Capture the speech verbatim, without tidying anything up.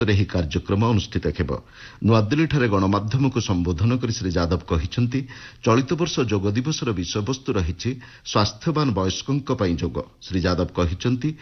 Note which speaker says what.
Speaker 1: ଏହି କାର୍ଯ୍ୟକ୍ରମ ଅନୁଷ୍ଠିତ ହେବ। ନୂଆଦିଲ୍ଲୀଠାରେ ଗଣମାଧ୍ୟମକୁ ସମ୍ବୋଧନ କରି ଶ୍ରୀ ଯାଦବ କହିଛନ୍ତି, ଚଳିତ ବର୍ଷ ଯୋଗ ଦିବସର ବିଷୟବସ୍ତୁ ରହିଛି ସ୍ୱାସ୍ଥ୍ୟବାନ ବୟସ୍କଙ୍କ ପାଇଁ ଯୋଗ। ଶ୍ରୀ ଯାଦବ କହିଛନ୍ତି